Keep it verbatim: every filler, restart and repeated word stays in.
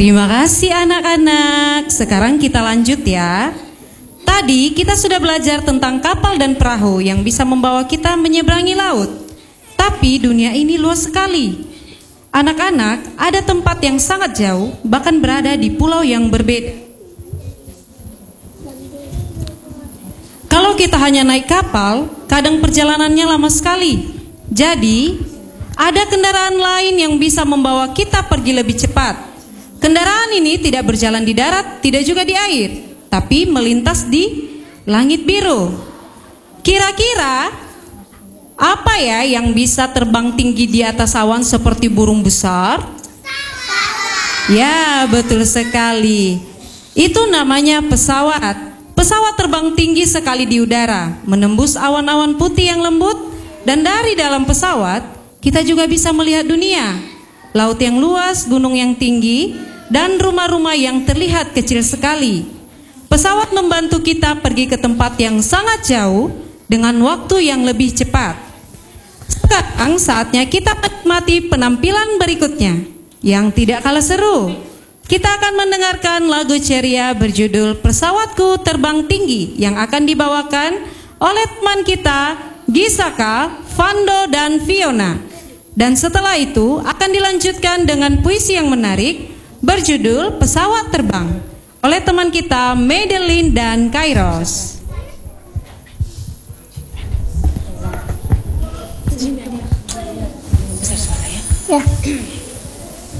Terima kasih anak-anak. Sekarang kita lanjut ya. Tadi kita sudah belajar tentang kapal dan perahu yang bisa membawa kita menyeberangi laut. Tapi dunia ini luas sekali. Anak-anak, ada tempat yang sangat jauh, bahkan berada di pulau yang berbeda. Kalau kita hanya naik kapal, kadang perjalanannya lama sekali. Jadi, ada kendaraan lain yang bisa membawa kita pergi lebih cepat. Kendaraan ini tidak berjalan di darat, tidak juga di air, tapi melintas di langit biru. Kira-kira apa ya yang bisa terbang tinggi di atas awan seperti burung besar? Pesawat. Ya, betul sekali. Itu namanya pesawat. Pesawat terbang tinggi sekali di udara, menembus awan-awan putih yang lembut, dan dari dalam pesawat kita juga bisa melihat dunia. Laut yang luas, gunung yang tinggi, dan rumah-rumah yang terlihat kecil sekali. Pesawat membantu kita pergi ke tempat yang sangat jauh dengan waktu yang lebih cepat. Sekarang saatnya kita menikmati penampilan berikutnya yang tidak kalah seru. Kita akan mendengarkan lagu ceria berjudul Pesawatku Terbang Tinggi yang akan dibawakan oleh teman kita Gisaka, Vando, dan Fiona. Dan setelah itu akan dilanjutkan dengan puisi yang menarik berjudul Pesawat Terbang oleh teman kita Madeline dan Kairos. Ya.